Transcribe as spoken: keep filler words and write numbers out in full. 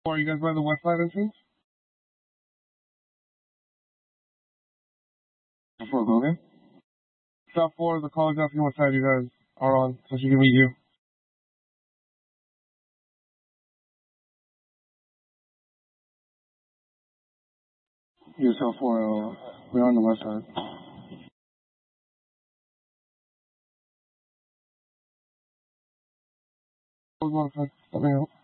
Are you guys by the west side entrance? South four, Logan. South four, the college asking what side you guys are on, so she can meet you. You're South four, uh, we're on the west side. Let me know.